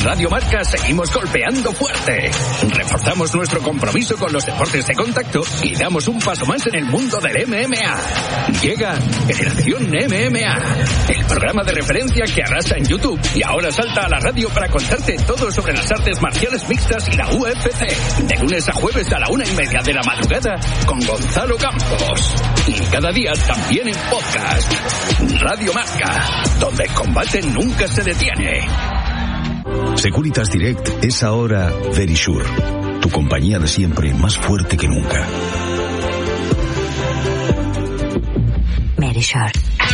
Radio Marca seguimos golpeando fuerte. Reforzamos nuestro compromiso con los deportes de contacto y damos un paso más en el mundo del MMA. Llega Generación MMA, el programa de referencia que arrasa en YouTube y ahora salta a la radio para contarte todo sobre las artes marciales mixtas y la UFC. De lunes a jueves a la 1:30 de la madrugada con Gonzalo Campos. Y cada día también en podcast. Radio Marca, donde el combate nunca se detiene. Securitas Direct es ahora Verisure, tu compañía de siempre más fuerte que nunca. Verisure.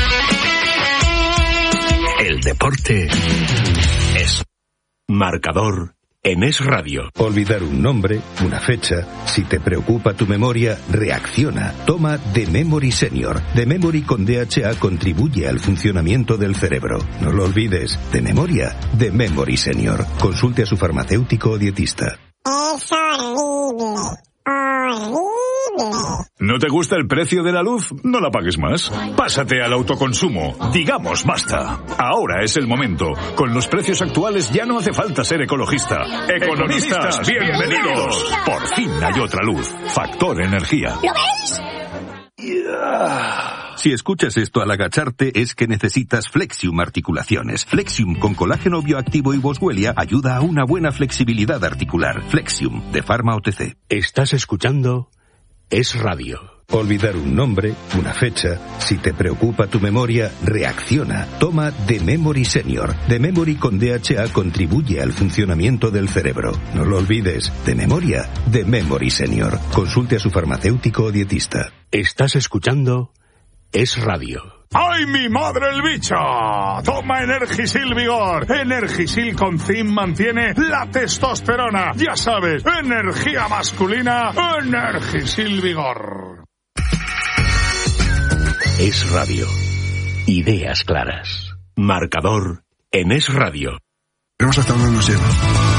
El deporte es Marcador en Es Radio. Olvidar un nombre, una fecha. Si te preocupa tu memoria, reacciona. Toma The Memory Senior. The Memory con DHA contribuye al funcionamiento del cerebro. No lo olvides. De memoria, The Memory Senior. Consulte a su farmacéutico o dietista. Es horrible. Horrible. ¿No te gusta el precio de la luz? No la pagues más. Pásate al autoconsumo. Digamos basta. Ahora es el momento. Con los precios actuales ya no hace falta ser ecologista. Economistas, bienvenidos. Por fin hay otra luz. Factor Energía. ¿Lo veis? Si escuchas esto al agacharte es que necesitas Flexium Articulaciones. Flexium con colágeno bioactivo y boswellia ayuda a una buena flexibilidad articular. Flexium de Pharma OTC. Estás escuchando Es Radio. Olvidar un nombre, una fecha. Si te preocupa tu memoria, reacciona. Toma The Memory Senior. The Memory con DHA contribuye al funcionamiento del cerebro. No lo olvides. De memoria, The Memory Senior. Consulte a su farmacéutico o dietista. Estás escuchando Es Radio. ¡Ay, mi madre el bicho! Toma Energisil Vigor. Energisil con zinc mantiene la testosterona. Ya sabes, energía masculina, Energisil Vigor. Es Radio. Ideas claras. Marcador en Es Radio. Veremos hasta dónde nos lleva.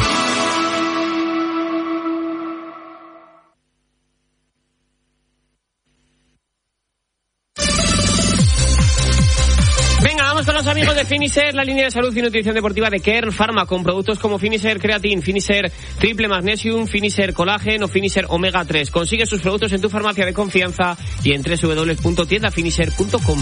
Con los amigos de Finisher, la línea de salud y nutrición deportiva de Kern Pharma, con productos como Finisher Creatine, Finisher Triple Magnesium, Finisher Collagen o Finisher Omega 3. Consigue sus productos en tu farmacia de confianza y en www.tiendafinisher.com.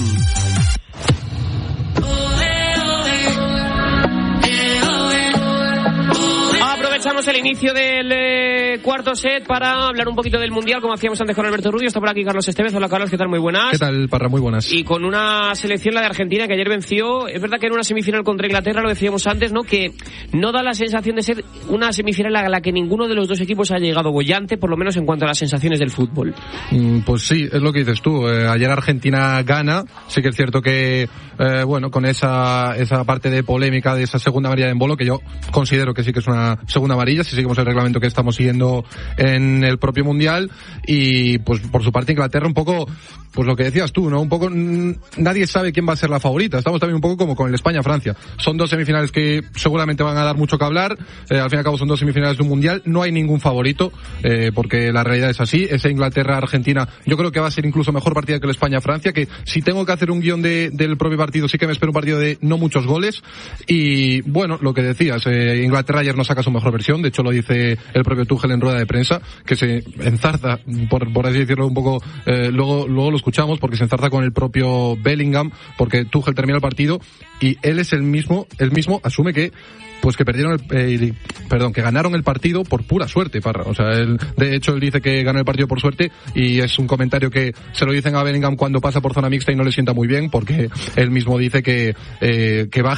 Aprovechamos el inicio del cuarto set para hablar un poquito del Mundial, como hacíamos antes con Alberto Rubio. Está por aquí Carlos Estevez. Hola, Carlos, ¿qué tal? Muy buenas. ¿Qué tal, Parra? Muy buenas. Y con una selección, la de Argentina, que ayer venció. Es verdad que en una semifinal contra Inglaterra, lo decíamos antes, ¿no? Que no da la sensación de ser una semifinal a la que ninguno de los dos equipos ha llegado bollante, por lo menos en cuanto a las sensaciones del fútbol. Pues sí, es lo que dices tú. Ayer Argentina gana. Sí que es cierto que, bueno, con esa parte de polémica de esa segunda amarilla de Embolo, que yo considero que sí que es una segunda amarilla, si seguimos el reglamento que estamos siguiendo en el propio Mundial. Y pues por su parte Inglaterra un poco, pues lo que decías tú, ¿no? Un poco nadie sabe quién va a ser la favorita. Estamos también un poco como con el España-Francia. Son dos semifinales que seguramente van a dar mucho que hablar. Al fin y al cabo son dos semifinales de un Mundial. No hay ningún favorito, porque la realidad es así. Esa Inglaterra-Argentina yo creo que va a ser incluso mejor partida que el España-Francia, que si tengo que hacer un guión del propio partido, sí que me espero un partido de no muchos goles. Y bueno, lo que decías, Inglaterra ayer no saca su mejor versión. De hecho lo dice el propio Tuchel en rueda de prensa, que se enzarza, por así decirlo un poco, luego lo escuchamos, porque se enzarza con el propio Bellingham, porque Tuchel termina el partido y él es el mismo asume que perdieron que ganaron el partido por pura suerte, Parra. O sea, de hecho él dice que ganó el partido por suerte, y es un comentario que se lo dicen a Bellingham cuando pasa por zona mixta y no le sienta muy bien, porque él mismo dice que va